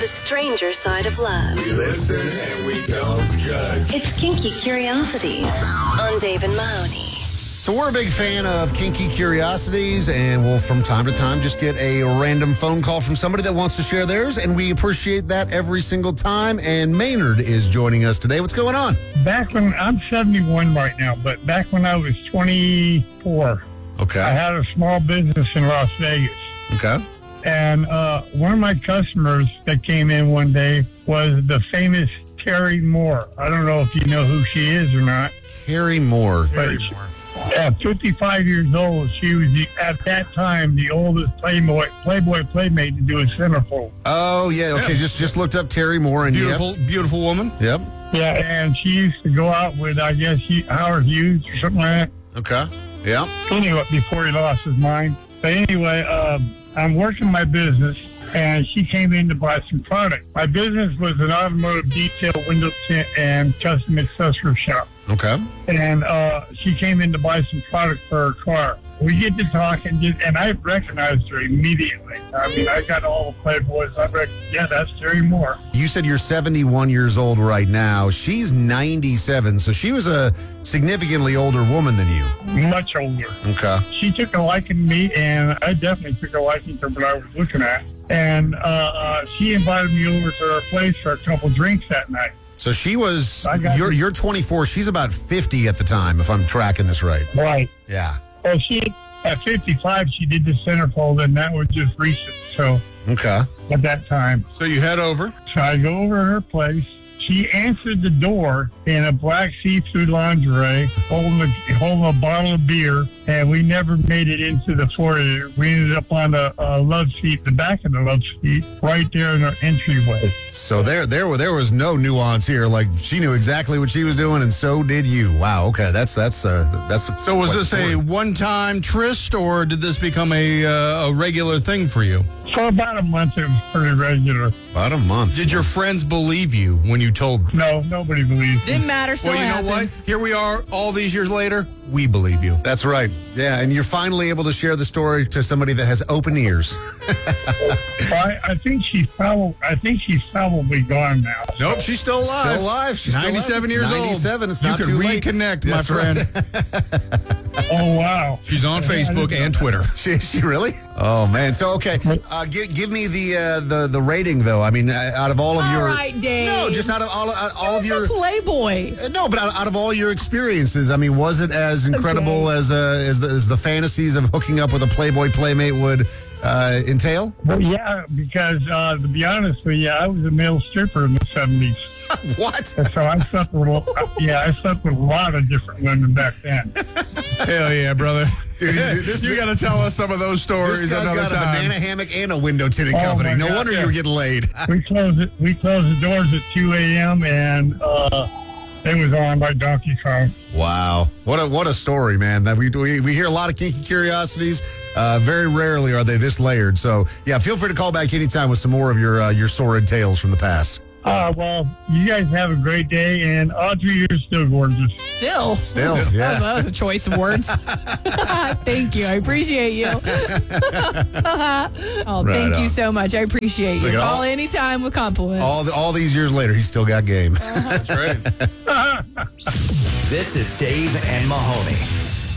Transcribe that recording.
the stranger side of love. We listen and we don't judge. It's Kinky Curiosities on Dave and Mahoney. So we're a big fan of Kinky Curiosities, and we'll from time to time just get a random phone call from somebody that wants to share theirs, and we appreciate that every single time. And Maynard is joining us today. What's going on? Back when I'm 71 right now, but back when I was 24, Okay. I had a small business in Las Vegas. Okay. And one of my customers that came in one day was the famous Terry Moore. I don't know if you know who she is or not. Terry Moore. But at 55 years old, she was, at that time, the oldest Playboy Playmate to do a centerfold. Oh, yeah. Okay. Just looked up Terry Moore. And Beautiful woman. Yep. Yeah, and she used to go out with, I guess, Howard Hughes or something like that. Okay. Yep. Anyway, before he lost his mind. But anyway, I'm working my business, and she came in to buy some product. My business was an automotive detail, window tint, and custom accessory shop. Okay. And she came in to buy some product for her car. We get to talking, and I recognized her immediately. I mean, I got all the Playboys. I recognized, yeah, that's Terry Moore. You said you're 71 years old right now. She's 97, so she was a significantly older woman than you. Much older. Okay. She took a liking to me, and I definitely took a liking to what I was looking at. And she invited me over to her place for a couple drinks that night. So she was, you're 24. She's about 50 at the time, if I'm tracking this right. Right. Yeah. Well, at 55, she did the centerfold, and that was just recent. So, Okay. at that time. So you head over. So I go over to her place. She answered the door in a black see-through lingerie, holding a bottle of beer, and we never made it into the foyer. We ended up on the love seat, the back of the love seat, right there in our entryway. So there was no nuance here. Like, she knew exactly what she was doing, and so did you. Wow. Okay. That's. So was this a one-time tryst, or did this become a regular thing for you? For about a month, it was pretty regular. About a month. Did your friends believe you when you told them? No, nobody believes me. Didn't matter. Still Well, you know happened. what? Here we are all these years later. We believe you. That's right. Yeah, and you're finally able to share the story to somebody that has open ears. I think she's probably gone now. Nope, she's still alive. Still alive. She's 97 years old. 97. It's you not can too late. reconnect, my That's friend. Oh, wow. She's on Facebook and Twitter. She really? Oh man. So okay, give me the rating though. I mean, out of all of your. All right, Dave. No, just out of all of your. Playboy. No, but out of all your experiences, I mean, was it as incredible as the fantasies of hooking up with a Playboy Playmate would entail? Well, yeah, because to be honest with you, I was a male stripper in the 70s. What? And so I slept with a lot of different women back then. Hell yeah, brother. Dude, you got to tell us some of those stories This guy's another got a time. banana hammock and a window tinting company. my No God, wonder yeah. you were getting laid. We closed the doors at 2 a.m. and it was on by Donkey Kong. Wow, what a story, man! That we hear a lot of kinky curiosities. Very rarely are they this layered. So yeah, feel free to call back anytime with some more of your sordid tales from the past. Well, you guys have a great day, and Audrey, you're still gorgeous. Still, yeah. That was a choice of words. Thank you. I appreciate you. Thank you so much. I appreciate you. Look at Call all- anytime with compliments. All these years later, he's still got game. That's right. This is Dave and Mahoney.